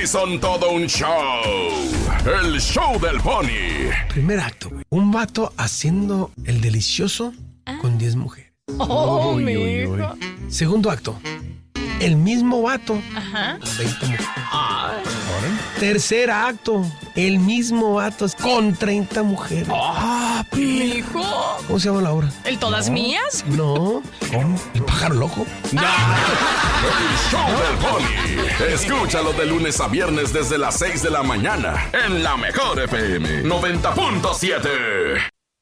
sí son todo un show. El show del Pony. Primer acto, güey. Un vato haciendo el delicioso con 10 mujeres. Oh, mijo. Segundo acto, el mismo vato Ajá. con 20 mujeres. Tercer acto, el mismo vato con 30 mujeres. Mijo. ¿Cómo se llama la obra? ¿El todas mías? No, ¿cómo? ¿El pájaro loco? El show del Pony. Escúchalo de lunes a viernes desde las 6 de la mañana en La Mejor FM 90.7.